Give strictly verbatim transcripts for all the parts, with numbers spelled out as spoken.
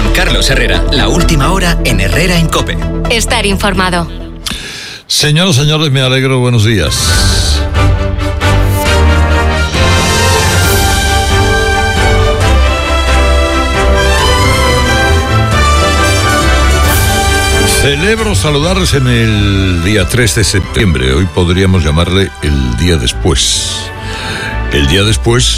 Con Carlos Herrera, la última hora en Herrera en COPE. Estar informado. Señoras, señores, me alegro, buenos días. Celebro saludarles en el día tres de septiembre. Hoy podríamos llamarle el día después. El día después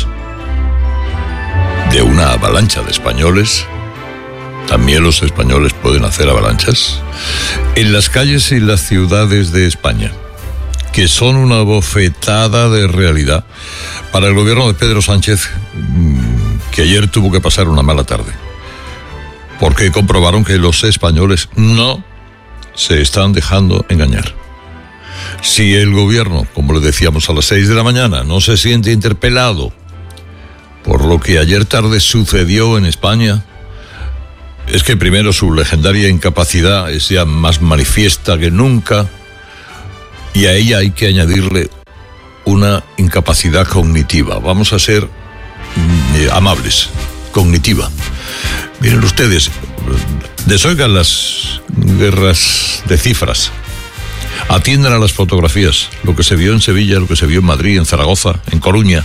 de una avalancha de españoles. También los españoles pueden hacer avalanchas en las calles y las ciudades de España, que son una bofetada de realidad para el gobierno de Pedro Sánchez, que ayer tuvo que pasar una mala tarde, porque comprobaron que los españoles no se están dejando engañar. Si el gobierno, como le decíamos a las seis de la mañana, no se siente interpelado por lo que ayer tarde sucedió en España, es que primero su legendaria incapacidad es ya más manifiesta que nunca, y a ella hay que añadirle una incapacidad cognitiva. Vamos a ser eh, amables, cognitiva. Miren ustedes, desoigan las guerras de cifras, atiendan a las fotografías, lo que se vio en Sevilla, lo que se vio en Madrid, en Zaragoza, en Coruña,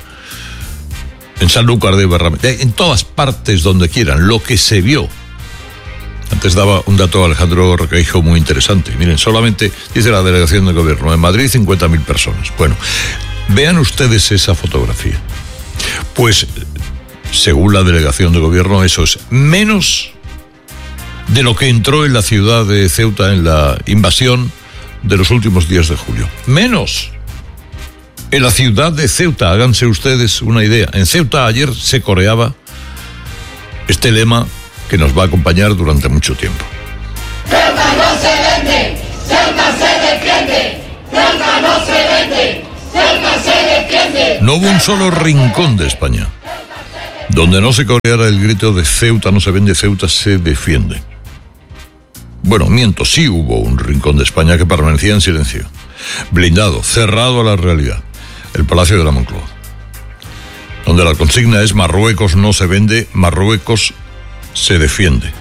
en Sanlúcar de Barrameda, en todas partes donde quieran, lo que se vio. Antes daba un dato a Alejandro Requeijo muy interesante. Miren, solamente, dice la delegación de gobierno, en Madrid cincuenta mil personas. Bueno, vean ustedes esa fotografía. Pues, según la delegación de gobierno, eso es menos de lo que entró en la ciudad de Ceuta en la invasión de los últimos días de julio. Menos. En la ciudad de Ceuta, háganse ustedes una idea. En Ceuta ayer se coreaba este lema que nos va a acompañar durante mucho tiempo. Ceuta no se vende, Ceuta se defiende, Ceuta no se vende, Ceuta se defiende. No hubo un solo rincón de España donde no se coreara el grito de Ceuta no se vende, Ceuta se defiende. Bueno, miento, sí hubo un rincón de España que permanecía en silencio, blindado, cerrado a la realidad, el Palacio de la Moncloa, donde la consigna es Marruecos no se vende, Marruecos se defiende.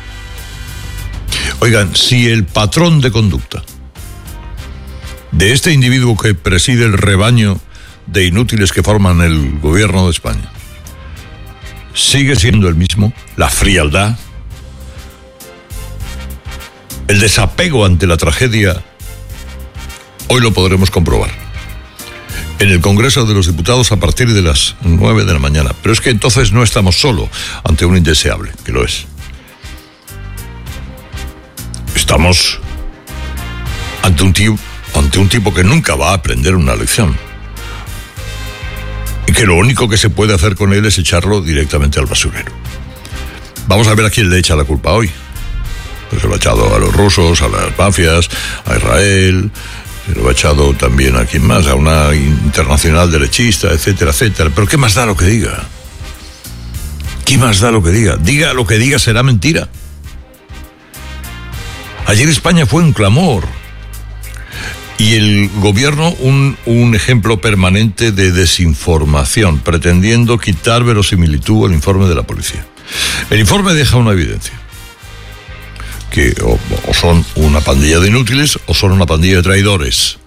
Oigan, si el patrón de conducta de este individuo que preside el rebaño de inútiles que forman el gobierno de España sigue siendo el mismo, la frialdad, el desapego ante la tragedia, hoy lo podremos comprobar en el Congreso de los Diputados a partir de las nueve de la mañana. Pero es que entonces no estamos solo ante un indeseable, que lo es. Estamos ante un tío, ante un tipo que nunca va a aprender una lección. Y que lo único que se puede hacer con él es echarlo directamente al basurero. Vamos a ver a quién le echa la culpa hoy. Pues se lo ha echado a los rusos, a las mafias, a Israel. Se lo ha echado también a quien más, a una internacional derechista, etcétera, etcétera. Pero ¿qué más da lo que diga? ¿Qué más da lo que diga? Diga lo que diga, será mentira. Ayer España fue un clamor. Y el gobierno un, un ejemplo permanente de desinformación, pretendiendo quitar verosimilitud al informe de la policía. El informe deja una evidencia. Que o, o son una pandilla de inútiles o son una pandilla de traidores.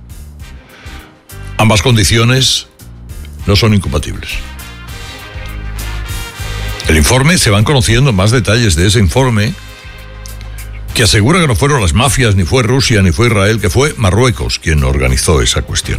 Ambas condiciones no son incompatibles. El informe, se van conociendo más detalles de ese informe, que asegura que no fueron las mafias, ni fue Rusia, ni fue Israel, que fue Marruecos quien organizó esa cuestión.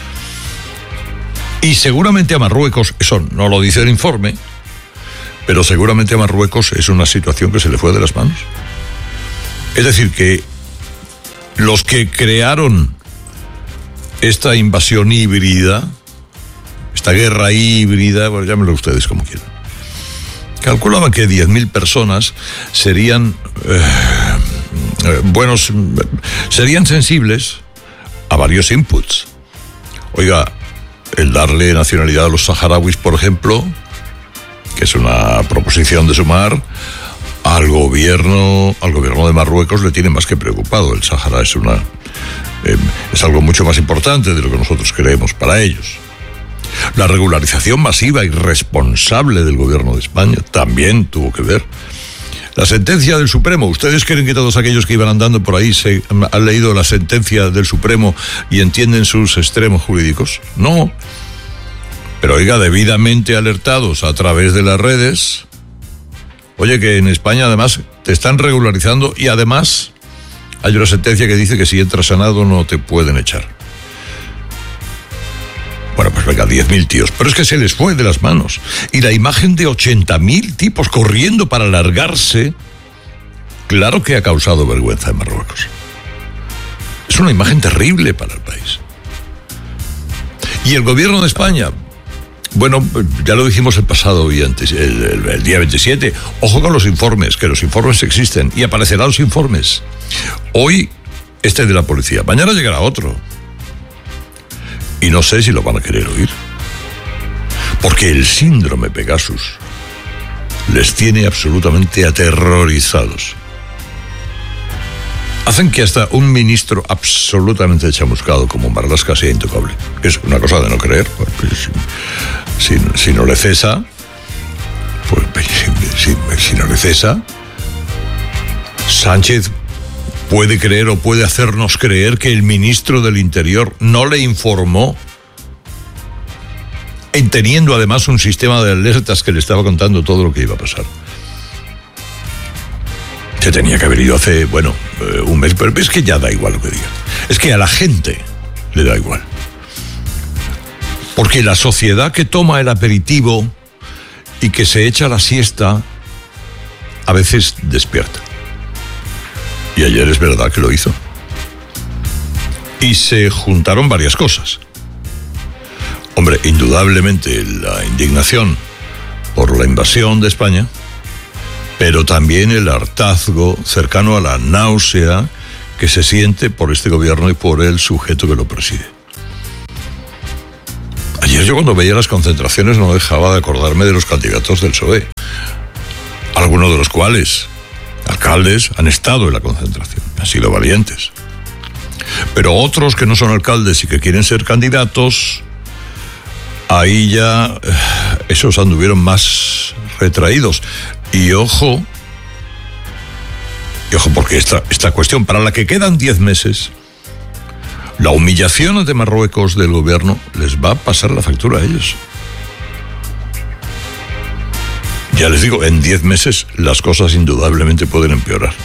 Y seguramente a Marruecos, eso no lo dice el informe, pero seguramente a Marruecos es una situación que se le fue de las manos. Es decir, que los que crearon esta invasión híbrida, esta guerra híbrida, bueno, llámenlo ustedes como quieran, calculaban que diez mil personas serían eh, eh, buenos, serían sensibles a varios inputs. Oiga, el darle nacionalidad a los saharauis, por ejemplo, que es una proposición de Sumar, al gobierno, al gobierno de Marruecos le tiene más que preocupado. El Sáhara es una eh, es algo mucho más importante de lo que nosotros creemos para ellos. La regularización masiva y responsable del gobierno de España también tuvo que ver. La sentencia del Supremo. ¿Ustedes creen que todos aquellos que iban andando por ahí se han leído la sentencia del Supremo y entienden sus extremos jurídicos? No. Pero oiga, debidamente alertados a través de las redes. Oye, que en España además te están regularizando y además hay una sentencia que dice que si entras sanado no te pueden echar. Bueno, pues venga, diez mil tíos. Pero es que se les fue de las manos. Y la imagen de ochenta mil tipos corriendo para largarse, claro que ha causado vergüenza en Marruecos. Es una imagen terrible para el país. Y el gobierno de España, bueno, ya lo dijimos el pasado y antes, el, el, el día veintisiete, ojo con los informes, que los informes existen y aparecerán los informes. Hoy, este de la policía, mañana llegará otro. Y no sé si lo van a querer oír. Porque el síndrome Pegasus les tiene absolutamente aterrorizados. Hacen que hasta un ministro absolutamente chamuscado como Marlaska sea intocable. Es una cosa de no creer. Pues, si, si, si no le cesa, pues si, si, si no le cesa, Sánchez puede creer o puede hacernos creer que el ministro del Interior no le informó, en teniendo además un sistema de alertas que le estaba contando todo lo que iba a pasar. Se tenía que haber ido hace, bueno, eh, un mes, pero es que ya da igual lo que diga. Es que a la gente le da igual. Porque la sociedad que toma el aperitivo y que se echa la siesta, a veces despierta. Y ayer es verdad que lo hizo. Y se juntaron varias cosas. Hombre, indudablemente la indignación por la invasión de España, pero también el hartazgo cercano a la náusea que se siente por este gobierno y por el sujeto que lo preside. Ayer yo cuando veía las concentraciones no dejaba de acordarme de los candidatos del P S O E, algunos de los cuales, alcaldes, han estado en la concentración, han sido valientes. Pero otros que no son alcaldes y que quieren ser candidatos, ahí ya esos anduvieron más retraídos. Y ojo, y ojo porque esta, esta cuestión, para la que quedan diez meses, la humillación de Marruecos del gobierno les va a pasar la factura a ellos. Ya les digo, en diez meses las cosas indudablemente pueden empeorar.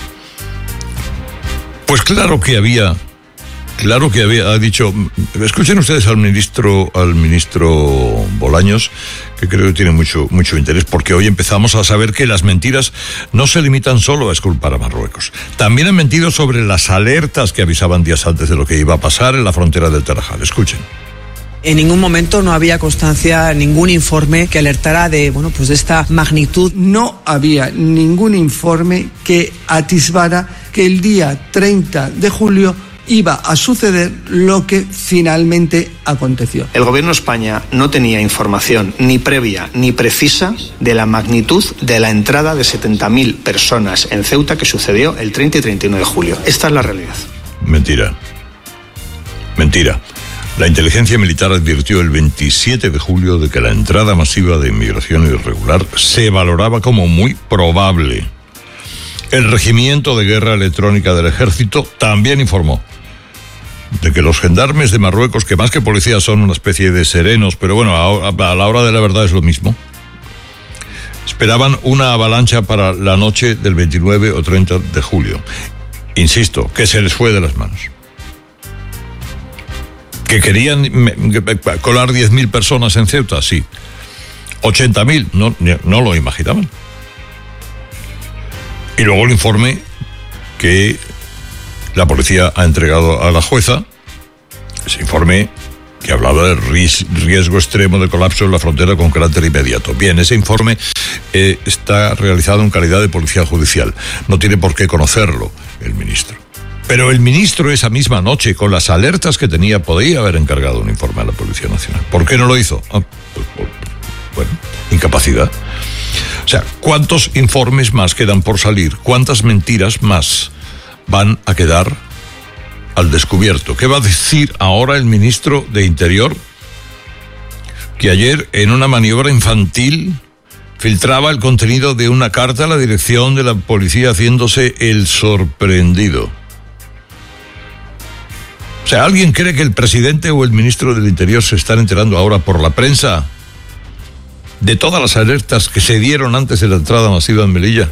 Pues claro que había, claro que había, ha dicho, escuchen ustedes al ministro, al ministro Bolaños, que creo que tiene mucho, mucho interés, porque hoy empezamos a saber que las mentiras no se limitan solo a exculpar a Marruecos. También han mentido sobre las alertas que avisaban días antes de lo que iba a pasar en la frontera del Tarajal. Escuchen. En ningún momento no había constancia, ningún informe que alertara de, bueno, pues de esta magnitud. No había ningún informe que atisbara que el día treinta de julio iba a suceder lo que finalmente aconteció. El gobierno de España no tenía información ni previa ni precisa de la magnitud de la entrada de setenta mil personas en Ceuta que sucedió el treinta y treinta y uno de julio. Esta es la realidad. Mentira. Mentira. La inteligencia militar advirtió el veintisiete de julio de que la entrada masiva de inmigración irregular se valoraba como muy probable. El Regimiento de Guerra Electrónica del Ejército también informó de que los gendarmes de Marruecos, que más que policías son una especie de serenos, pero bueno, a, a la hora de la verdad es lo mismo, esperaban una avalancha para la noche del veintinueve o treinta de julio. Insisto, que se les fue de las manos. ¿Que querían colar diez mil personas en Ceuta? Sí. ochenta mil, no, no lo imaginaban. Y luego el informe que la policía ha entregado a la jueza, ese informe que hablaba del riesgo extremo de colapso en la frontera con carácter inmediato. Bien, ese informe eh, está realizado en calidad de policía judicial. No tiene por qué conocerlo el ministro. Pero el ministro esa misma noche, con las alertas que tenía, podía haber encargado un informe a la Policía Nacional. ¿Por qué no lo hizo? Ah, pues, pues, bueno, incapacidad. O sea, ¿cuántos informes más quedan por salir? ¿Cuántas mentiras más van a quedar al descubierto? ¿Qué va a decir ahora el ministro de Interior? Que ayer, en una maniobra infantil, filtraba el contenido de una carta a la dirección de la policía haciéndose el sorprendido. O sea, ¿alguien cree que el presidente o el ministro del Interior se están enterando ahora por la prensa de todas las alertas que se dieron antes de la entrada masiva en Melilla?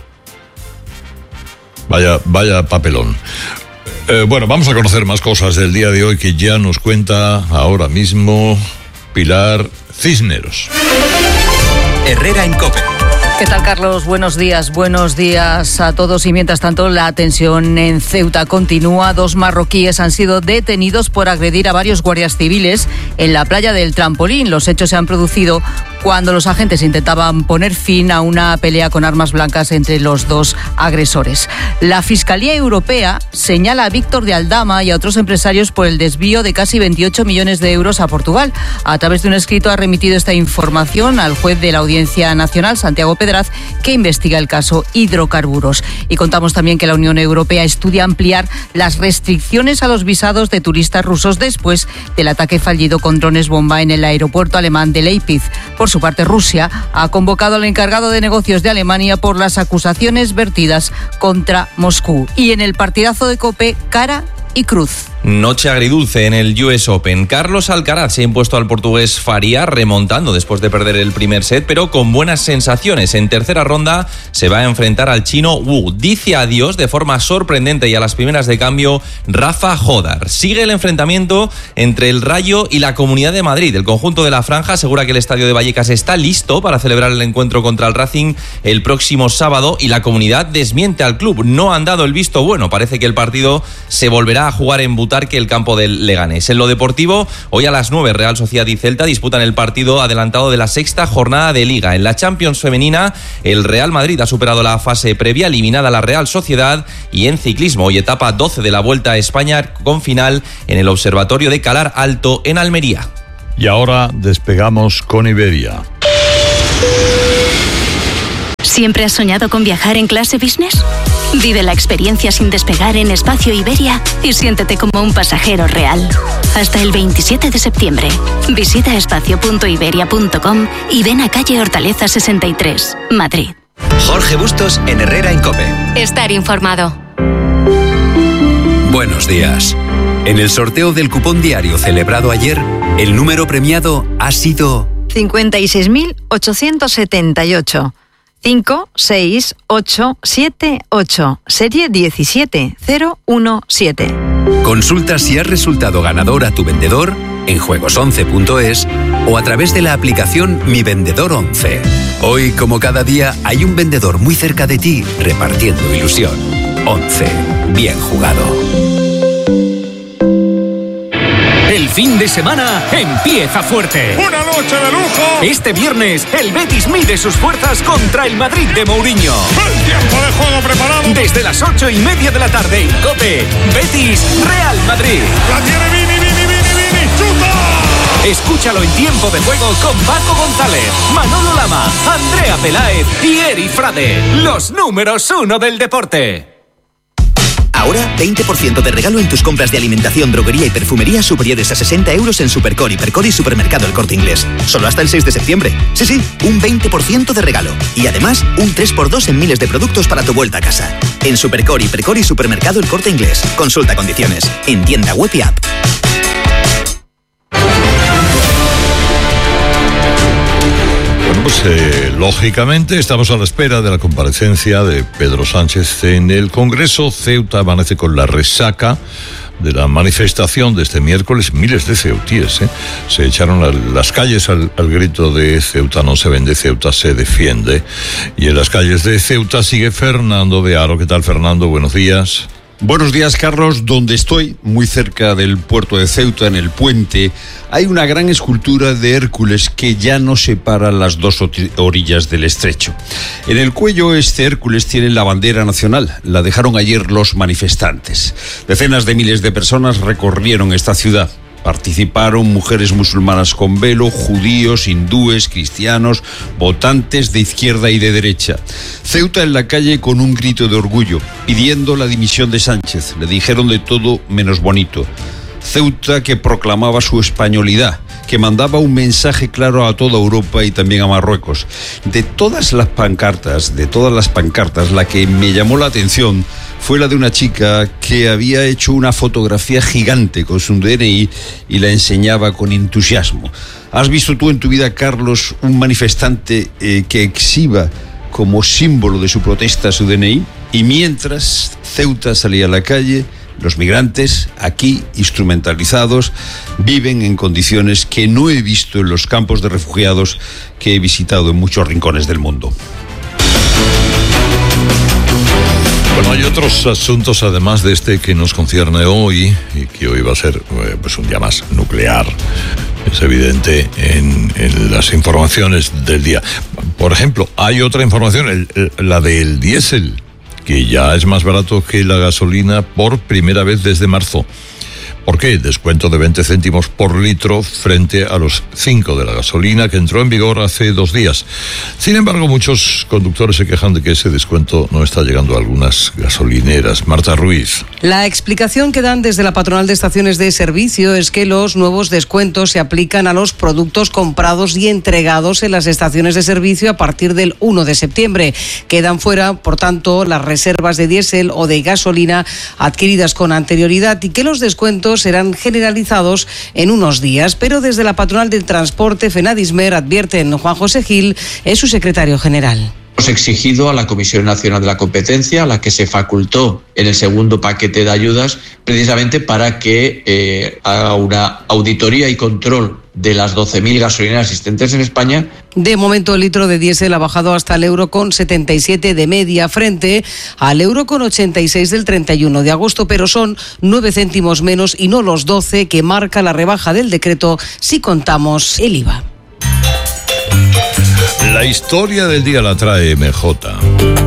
Vaya, vaya papelón. Eh, bueno, vamos a conocer más cosas del día de hoy que ya nos cuenta ahora mismo Pilar Cisneros. Herrera en COPE. ¿Qué tal, Carlos? Buenos días, buenos días a todos. Y mientras tanto, la tensión en Ceuta continúa. Dos marroquíes han sido detenidos por agredir a varios guardias civiles en la playa del Trampolín. Los hechos se han producido cuando los agentes intentaban poner fin a una pelea con armas blancas entre los dos agresores. La Fiscalía Europea señala a Víctor de Aldama y a otros empresarios por el desvío de casi veintiocho millones de euros a Portugal. A través de un escrito ha remitido esta información al juez de la Audiencia Nacional, Santiago Pedraz, que investiga el caso hidrocarburos. Y contamos también que la Unión Europea estudia ampliar las restricciones a los visados de turistas rusos después del ataque fallido con drones bomba en el aeropuerto alemán de Leipzig. Por su parte, Rusia ha convocado al encargado de negocios de Alemania por las acusaciones vertidas contra Moscú. Y en el partidazo de COPE, cara y cruz. Noche agridulce en el U S Open. Carlos Alcaraz se ha impuesto al portugués Faria remontando después de perder el primer set, pero con buenas sensaciones. En tercera ronda se va a enfrentar al chino Wu. Dice adiós de forma sorprendente y a las primeras de cambio Rafa Jodar. Sigue el enfrentamiento entre el Rayo y la Comunidad de Madrid. El conjunto de la Franja asegura que el estadio de Vallecas está listo para celebrar el encuentro contra el Racing el próximo sábado y la Comunidad desmiente al club. No han dado el visto bueno. Parece que el partido se volverá a jugar en Butarque, el campo del Leganés. En lo deportivo, hoy a las nueve Real Sociedad y Celta disputan el partido adelantado de la sexta jornada de Liga. En la Champions femenina, el Real Madrid ha superado la fase previa, eliminada la Real Sociedad. Y en ciclismo, hoy etapa doce de la Vuelta a España con final en el Observatorio de Calar Alto en Almería. Y ahora despegamos con Iberia. ¿Siempre has soñado con viajar en clase business? Vive la experiencia sin despegar en Espacio Iberia y siéntete como un pasajero real. Hasta el veintisiete de septiembre. Visita espacio punto iberia punto com y ven a calle Hortaleza sesenta y tres, Madrid. Jorge Bustos en Herrera en COPE. Estar informado. Buenos días. En el sorteo del cupón diario celebrado ayer, el número premiado ha sido cincuenta y seis mil ochocientos setenta y ocho. cinco seis ocho siete ocho, serie diecisiete cero uno siete. Consulta si has resultado ganador a tu vendedor en juegos once punto es o a través de la aplicación Mi Vendedor once. Hoy, como cada día, hay un vendedor muy cerca de ti repartiendo ilusión. once. Bien jugado. El fin de semana empieza fuerte. ¡Una noche de lujo! Este viernes, el Betis mide sus fuerzas contra el Madrid de Mourinho. ¡El tiempo de juego preparado! Desde las ocho y media de la tarde en COPE, Betis Real Madrid. ¡La tiene Vini, Vini, Vini, Vini! ¡Chuta! Escúchalo en tiempo de juego con Paco González, Manolo Lama, Andrea Peláez y Eri Frade. Los números uno del deporte. Ahora, veinte por ciento de regalo en tus compras de alimentación, droguería y perfumería superiores a sesenta euros en Supercore, Hipercore y Supermercado El Corte Inglés. Solo hasta el seis de septiembre. Sí, sí, un veinte por ciento de regalo. Y además, un tres por dos en miles de productos para tu vuelta a casa. En Supercore, Hipercore y Supermercado El Corte Inglés. Consulta condiciones. En tienda web y app. Pues eh, lógicamente estamos a la espera de la comparecencia de Pedro Sánchez en el Congreso. Ceuta amanece con la resaca de la manifestación de este miércoles. Miles de ceutíes ¿eh? se echaron a las calles al, al grito de Ceuta no se vende, Ceuta se defiende. Y en las calles de Ceuta sigue Fernando de Aro. ¿Qué tal, Fernando? Buenos días. Buenos días, Carlos. Donde estoy, muy cerca del puerto de Ceuta, en el puente, hay una gran escultura de Hércules que ya no separa las dos orillas del estrecho. En el cuello, este Hércules tiene la bandera nacional. La dejaron ayer los manifestantes. Decenas de miles de personas recorrieron esta ciudad. Participaron mujeres musulmanas con velo, judíos, hindúes, cristianos, votantes de izquierda y de derecha. Ceuta en la calle con un grito de orgullo, pidiendo la dimisión de Sánchez. Le dijeron de todo menos bonito. Ceuta que proclamaba su españolidad, que mandaba un mensaje claro a toda Europa y también a Marruecos. De todas las pancartas, de todas las pancartas, la que me llamó la atención fue la de una chica que había hecho una fotografía gigante con su D N I y la enseñaba con entusiasmo. ¿Has visto tú en tu vida, Carlos, un manifestante eh, que exhiba como símbolo de su protesta su D N I? Y mientras Ceuta salía a la calle, los migrantes, aquí instrumentalizados, viven en condiciones que no he visto en los campos de refugiados que he visitado en muchos rincones del mundo. Bueno, hay otros asuntos además de este que nos concierne hoy y que hoy va a ser eh, pues un día más nuclear. Es evidente en, en las informaciones del día. Por ejemplo, hay otra información, el, el, la del diésel, que ya es más barato que la gasolina por primera vez desde marzo. ¿Por qué? Descuento de veinte céntimos por litro frente a los cinco de la gasolina que entró en vigor hace dos días. Sin embargo, muchos conductores se quejan de que ese descuento no está llegando a algunas gasolineras. Marta Ruiz. La explicación que dan desde la patronal de estaciones de servicio es que los nuevos descuentos se aplican a los productos comprados y entregados en las estaciones de servicio a partir del uno de septiembre. Quedan fuera, por tanto, las reservas de diésel o de gasolina adquiridas con anterioridad y que los descuentos serán generalizados en unos días, pero desde la patronal del transporte, FENADISMER, advierten. Juan José Gil es su secretario general. Hemos exigido a la Comisión Nacional de la Competencia, a la que se facultó en el segundo paquete de ayudas, precisamente para que eh, haga una auditoría y control de las doce mil gasolineras existentes en España. De momento, el litro de diésel ha bajado hasta el euro con setenta y siete de media frente al euro con ochenta y seis del treinta y uno de agosto, pero son nueve céntimos menos y no los doce que marca la rebaja del decreto si contamos el I V A. La historia del día la trae M J.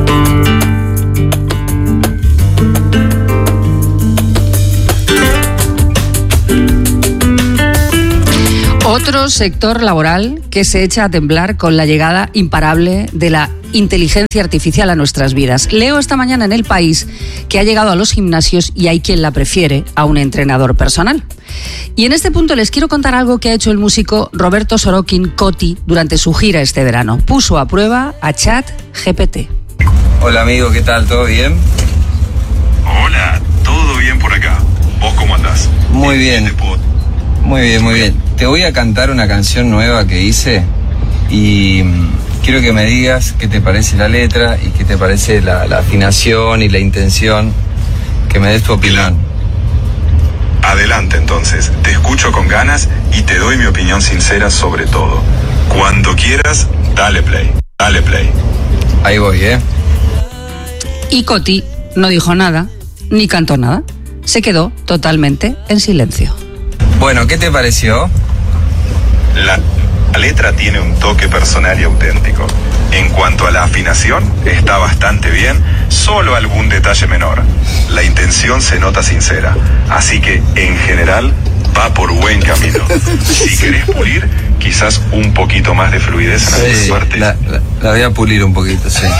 Otro sector laboral que se echa a temblar con la llegada imparable de la inteligencia artificial a nuestras vidas. Leo esta mañana en El País que ha llegado a los gimnasios y hay quien la prefiere a un entrenador personal. Y en este punto les quiero contar algo que ha hecho el músico Roberto Sorokin Coti durante su gira este verano. Puso a prueba a ChatGPT. Hola amigo, ¿qué tal? ¿Todo bien? Hola, todo bien por acá. ¿Vos cómo andás? Muy bien. Muy bien, muy bien. Te voy a cantar una canción nueva que hice y quiero que me digas qué te parece la letra y qué te parece la, la afinación y la intención, que me des tu opinión. Adelante entonces, te escucho con ganas y te doy mi opinión sincera sobre todo. Cuando quieras, dale play, dale play. Ahí voy, ¿eh? Y Coti no dijo nada, ni cantó nada. Se quedó totalmente en silencio. Bueno, ¿qué te pareció? La, la letra tiene un toque personal y auténtico. En cuanto a la afinación, está bastante bien, solo algún detalle menor. La intención se nota sincera, así que, en general, va por buen camino. Si querés pulir, quizás un poquito más de fluidez en algunas sí, partes. La, la, la voy a pulir un poquito, sí.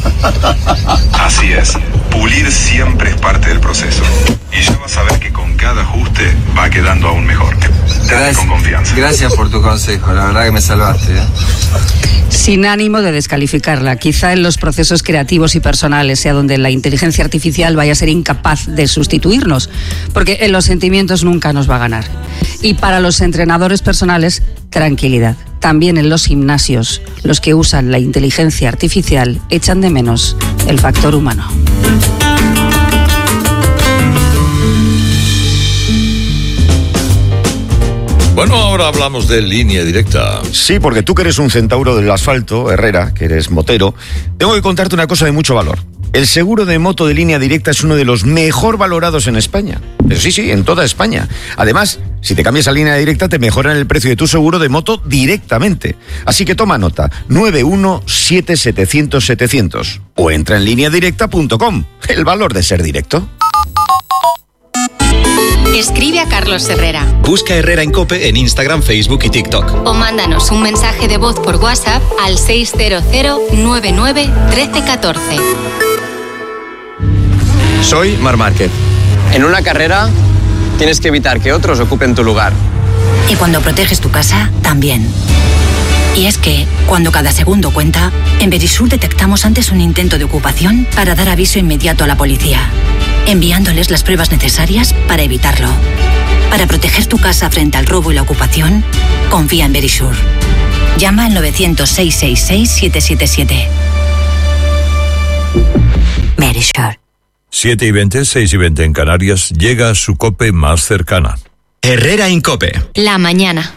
Así es, pulir siempre es parte del proceso. Y ya vas a ver que con cada ajuste va quedando aún mejor. Gracias, con confianza. Gracias por tu consejo, la verdad que me salvaste, ¿eh? Sin ánimo de descalificarla, quizá en los procesos creativos y personales sea donde la inteligencia artificial vaya a ser incapaz de sustituirnos, porque en los sentimientos nunca nos va a ganar. Y para los entrenadores personales, tranquilidad. También en los gimnasios, los que usan la inteligencia artificial echan de menos el factor humano. Bueno, ahora hablamos de Línea Directa. Sí, porque tú que eres un centauro del asfalto, Herrera, que eres motero, tengo que contarte una cosa de mucho valor. El seguro de moto de Línea Directa es uno de los mejor valorados en España. Pero sí, sí, en toda España. Además, si te cambias a Línea Directa, te mejoran el precio de tu seguro de moto directamente. Así que toma nota, nueve uno siete setecientos setecientos. O entra en línea directa punto com. El valor de ser directo. Escribe a Carlos Herrera. Busca Herrera en COPE en Instagram, Facebook y TikTok. O mándanos un mensaje de voz por WhatsApp al seis cero cero nueve nueve uno tres uno cuatro. Soy Marc Márquez. En una carrera tienes que evitar que otros ocupen tu lugar. Y cuando proteges tu casa, también. Y es que, cuando cada segundo cuenta, en Verisur detectamos antes un intento de ocupación para dar aviso inmediato a la policía, enviándoles las pruebas necesarias para evitarlo. Para proteger tu casa frente al robo y la ocupación, confía en Verisur. Llama al novecientos, seiscientos sesenta y seis, siete siete siete. Verisur. siete y veinte, seis y veinte en Canarias, llega su COPE más cercana. Herrera Incope. La mañana.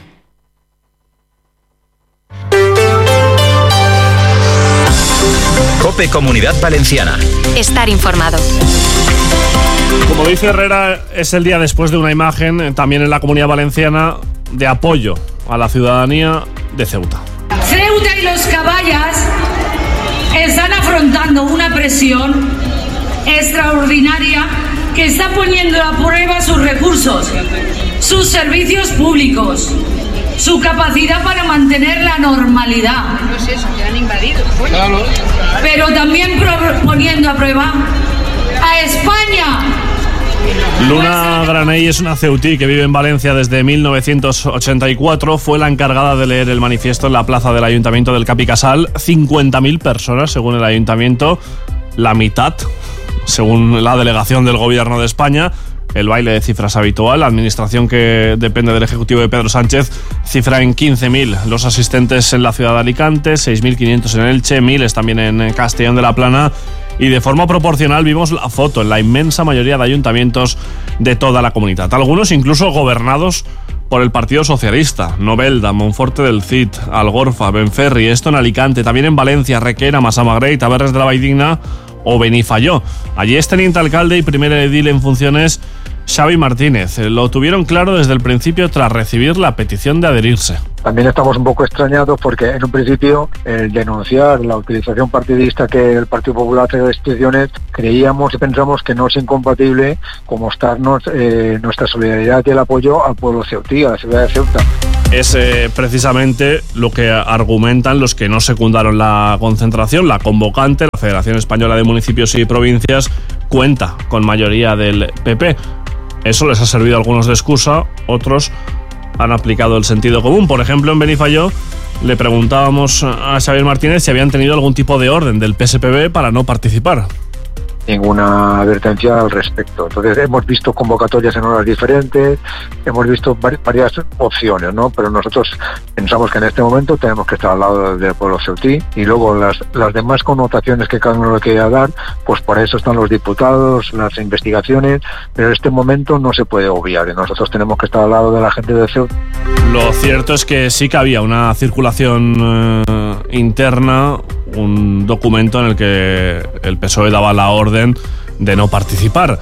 COPE Comunidad Valenciana. Estar informado. Como dice Herrera, es el día después de una imagen, también en la Comunidad Valenciana, de apoyo a la ciudadanía de Ceuta. Ceuta y los Caballas están afrontando una presión extraordinaria que está poniendo a prueba sus recursos, sus servicios públicos, su capacidad para mantener la normalidad. No es eso, que han invadido. Pero también poniendo a prueba a España. Luna Graney es una ceutí que vive en Valencia desde mil novecientos ochenta y cuatro. Fue la encargada de leer el manifiesto en la plaza del Ayuntamiento del Capicasal. cincuenta mil personas, según el Ayuntamiento. La mitad, según la delegación del Gobierno de España. El baile de cifras habitual. La administración, que depende del Ejecutivo de Pedro Sánchez, cifra en quince mil los asistentes en la ciudad de Alicante, seis mil quinientos en Elche, miles también en Castellón de la Plana. Y de forma proporcional vimos la foto en la inmensa mayoría de ayuntamientos de toda la comunidad. Algunos incluso gobernados por el Partido Socialista. Novelda, Monforte del Cid, Algorfa, Benferri, esto en Alicante, también en Valencia, Requena, Massamagrell, Tabernes de la Valldigna o Benifayó. Allí es teniente alcalde y primer edil en funciones Xavi Martínez. Lo tuvieron claro desde el principio tras recibir la petición de adherirse. También estamos un poco extrañados porque en un principio el denunciar la utilización partidista que el Partido Popular hace de instituciones, creíamos y pensamos que no es incompatible con mostrarnos eh, nuestra solidaridad y el apoyo al pueblo ceutí, a la ciudad de Ceuta. Es eh, precisamente lo que argumentan los que no secundaron la concentración. La convocante, la Federación Española de Municipios y Provincias, cuenta con mayoría del P P. Eso les ha servido a algunos de excusa, otros han aplicado el sentido común. Por ejemplo, en Benifayó le preguntábamos a Xavier Martínez si habían tenido algún tipo de orden del P S P B para no participar. Ninguna advertencia al respecto. Entonces hemos visto convocatorias en horas diferentes, hemos visto varias opciones, ¿no? Pero nosotros pensamos que en este momento tenemos que estar al lado del pueblo ceutí, y luego las, las demás connotaciones que cada uno le quiera dar, pues por eso están los diputados, las investigaciones, pero en este momento no se puede obviar y nosotros tenemos que estar al lado de la gente de Ceuta. Lo cierto es que sí que había una circulación eh, interna, un documento en el que el P S O E daba la orden de no participar.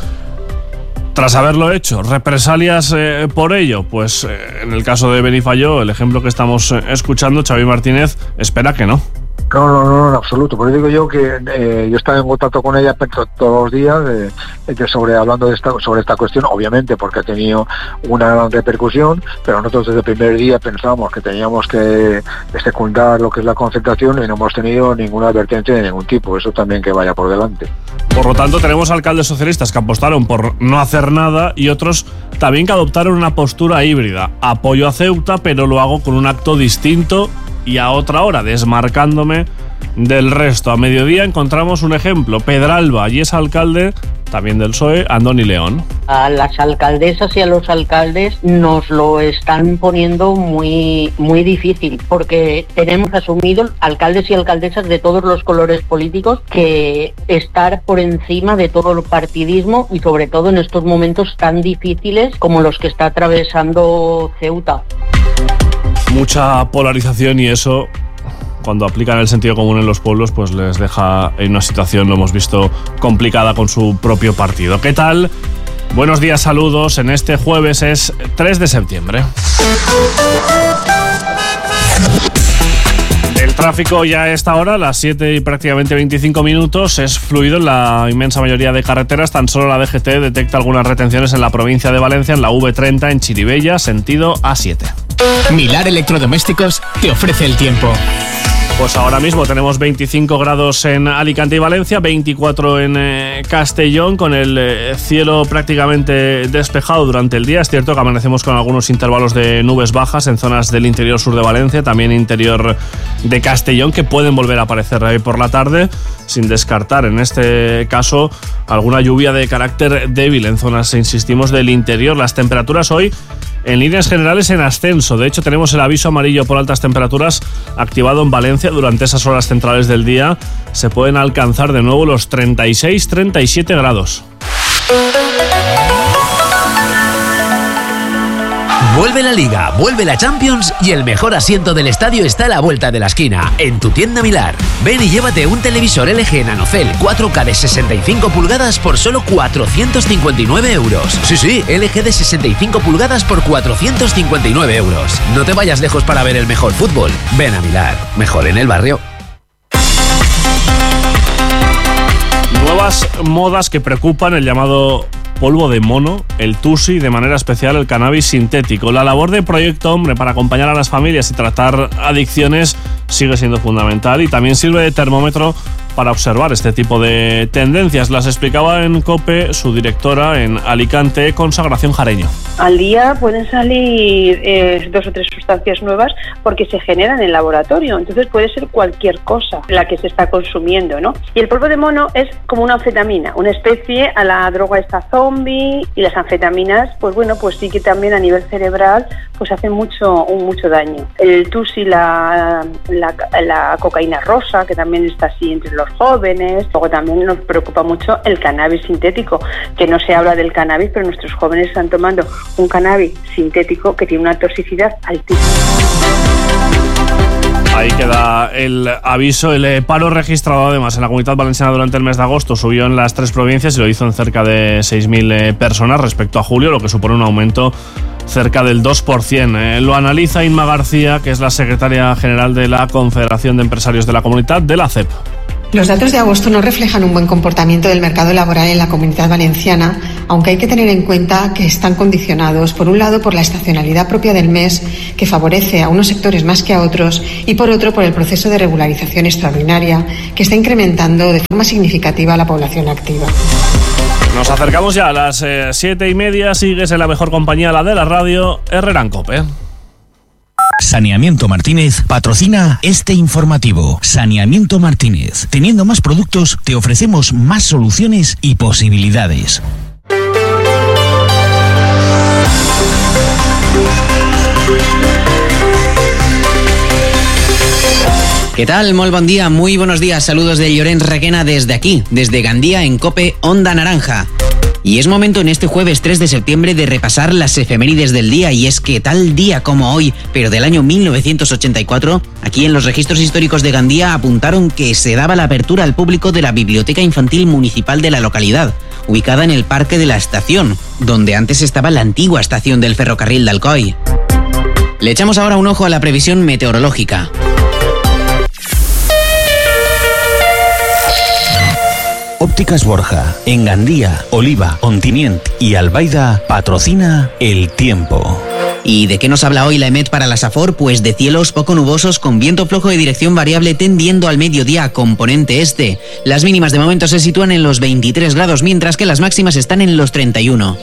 Tras haberlo hecho, ¿represalias eh, por ello? Pues eh, en el caso de Benifayó, el ejemplo que estamos eh, escuchando, Xavi Martínez espera que no. No, no, no, en absoluto. Por eso digo yo que eh, yo estaba en contacto con ella todos los días de, de sobre hablando de esta, sobre esta cuestión, obviamente porque ha tenido una gran repercusión, pero nosotros desde el primer día pensábamos que teníamos que secundar lo que es la concentración y no hemos tenido ninguna advertencia de ningún tipo. Eso también que vaya por delante. Por lo tanto, tenemos alcaldes socialistas que apostaron por no hacer nada y otros también que adoptaron una postura híbrida. Apoyo a Ceuta, pero lo hago con un acto distinto y a otra hora, desmarcándome del resto. A mediodía encontramos un ejemplo. Pedralba, allí es alcalde, también del P S O E, Andoni León. A las alcaldesas y a los alcaldes nos lo están poniendo muy, muy difícil, porque tenemos asumido, alcaldes y alcaldesas de todos los colores políticos, que estar por encima de todo el partidismo y sobre todo en estos momentos tan difíciles como los que está atravesando Ceuta. Mucha polarización y eso, cuando aplican el sentido común en los pueblos, pues les deja en una situación, lo hemos visto, complicada con su propio partido. ¿Qué tal? Buenos días, saludos. En este jueves es tres de septiembre. El tráfico ya a esta hora, a las siete y prácticamente veinticinco minutos, es fluido en la inmensa mayoría de carreteras. Tan solo la D G T detecta algunas retenciones en la provincia de Valencia, en la V treinta en Chirivella, sentido A siete. Milar Electrodomésticos te ofrece el tiempo. Pues ahora mismo tenemos veinticinco grados en Alicante y Valencia, veinticuatro en eh, Castellón, con el eh, cielo prácticamente despejado durante el día. Es cierto que amanecemos con algunos intervalos de nubes bajas en zonas del interior sur de Valencia, también interior de Castellón, que pueden volver a aparecer ahí por la tarde, sin descartar en este caso alguna lluvia de carácter débil en zonas, insistimos, del interior. Las temperaturas hoy en líneas generales en ascenso. De hecho, tenemos el aviso amarillo por altas temperaturas activado en Valencia. Durante esas horas centrales del día se pueden alcanzar de nuevo los treinta y seis treinta y siete grados. Vuelve la Liga, vuelve la Champions y el mejor asiento del estadio está a la vuelta de la esquina, en tu tienda Milar. Ven y llévate un televisor L G Nanocell cuatro K de sesenta y cinco pulgadas por solo cuatrocientos cincuenta y nueve euros. Sí, sí, L G de sesenta y cinco pulgadas por cuatrocientos cincuenta y nueve euros. No te vayas lejos para ver el mejor fútbol. Ven a Milar, mejor en el barrio. Nuevas modas que preocupan, el llamado polvo de mono, el tusi y de manera especial el cannabis sintético. La labor de Proyecto Hombre para acompañar a las familias y tratar adicciones sigue siendo fundamental y también sirve de termómetro para observar este tipo de tendencias. Las explicaba en COPE su directora en Alicante, Consagración Jareño. Al día pueden salir eh, dos o tres sustancias nuevas porque se generan en el laboratorio, entonces puede ser cualquier cosa la que se está consumiendo, ¿no? Y el polvo de mono es como una anfetamina, una especie a la droga esta zombie, y las anfetaminas, pues bueno, pues sí que también a nivel cerebral pues hacen mucho, mucho daño. El tusi, la, la, la cocaína rosa, que también está así entre los jóvenes. Luego también nos preocupa mucho el cannabis sintético, que no se habla del cannabis, pero nuestros jóvenes están tomando un cannabis sintético que tiene una toxicidad altísima. Ahí queda el aviso. El paro registrado además en la Comunidad Valenciana durante el mes de agosto subió en las tres provincias y lo hizo en cerca de seis mil personas respecto a julio, lo que supone un aumento cerca del dos por ciento. Eh, lo analiza Inma García, que es la secretaria general de la Confederación de Empresarios de la Comunidad, de la C E P. Los datos de agosto no reflejan un buen comportamiento del mercado laboral en la Comunidad Valenciana, aunque hay que tener en cuenta que están condicionados, por un lado, por la estacionalidad propia del mes, que favorece a unos sectores más que a otros, y por otro, por el proceso de regularización extraordinaria, que está incrementando de forma significativa la población activa. Nos acercamos ya a las eh, siete y media. Sigues en la mejor compañía, la de la radio, Herrera en COPE. Saneamiento Martínez patrocina este informativo. Saneamiento Martínez. Teniendo más productos, te ofrecemos más soluciones y posibilidades. ¿Qué tal? Molt bon día, muy buenos días. Saludos de Llorenç Requena desde aquí, desde Gandía en COPE Onda Naranja. Y es momento en este jueves tres de septiembre de repasar las efemérides del día, y es que tal día como hoy, pero del año mil novecientos ochenta y cuatro, aquí en los registros históricos de Gandía apuntaron que se daba la apertura al público de la Biblioteca Infantil Municipal de la localidad, ubicada en el Parque de la Estación, donde antes estaba la antigua estación del ferrocarril de Alcoy. Le echamos ahora un ojo a la previsión meteorológica. Ópticas Borja, en Gandía, Oliva, Ontinient y Albaida patrocina el tiempo. ¿Y de qué nos habla hoy la EMET para la SAFOR? Pues de cielos poco nubosos con viento flojo de dirección variable tendiendo al mediodía a componente este. Las mínimas de momento se sitúan en los veintitrés grados, mientras que las máximas están en los treinta y uno.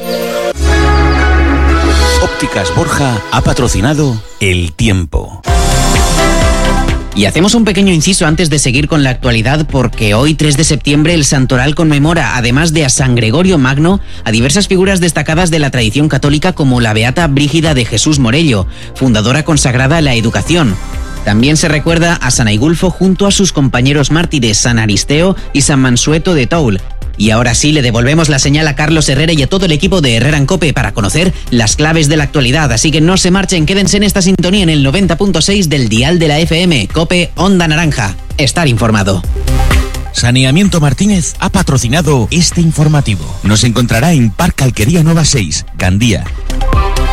Ópticas Borja ha patrocinado el tiempo. Y hacemos un pequeño inciso antes de seguir con la actualidad, porque hoy, tres de septiembre, el Santoral conmemora, además de a San Gregorio Magno, a diversas figuras destacadas de la tradición católica como la beata Brígida de Jesús Morello, fundadora consagrada a la educación. También se recuerda a San Aigulfo junto a sus compañeros mártires San Aristeo y San Mansueto de Toul. Y ahora sí, le devolvemos la señal a Carlos Herrera y a todo el equipo de Herrera en COPE para conocer las claves de la actualidad. Así que no se marchen, quédense en esta sintonía en el noventa punto seis del dial de la F M. COPE Onda Naranja. Estar informado. Saneamiento Martínez ha patrocinado este informativo. Nos encontrará en Parque Alquería Nova seis, Gandía,